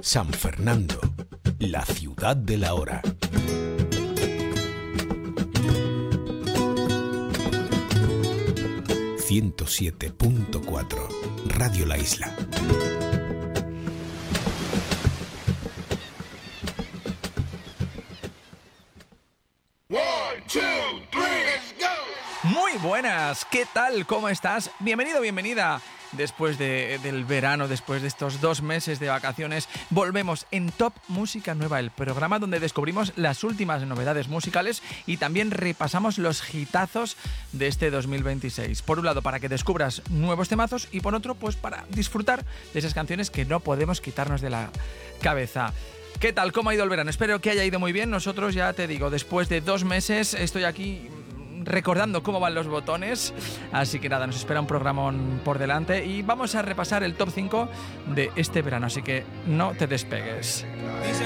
San Fernando, la ciudad de la hora. ...107.4... Radio La Isla. Muy buenas, ¿qué tal? ¿Cómo estás? Bienvenido, bienvenida. Después del verano, después de estos 2 meses de vacaciones, volvemos en Top Música Nueva, el programa donde descubrimos las últimas novedades musicales y también repasamos los hitazos de este 2026. Por un lado, para que descubras nuevos temazos y por otro, pues para disfrutar de esas canciones que no podemos quitarnos de la cabeza. ¿Qué tal? ¿Cómo ha ido el verano? Espero que haya ido muy bien. Nosotros, ya te digo, después de 2 meses estoy aquí recordando cómo van los botones, así que nada, nos espera un programón por delante y vamos a repasar el top 5 de este verano, así que no te despegues.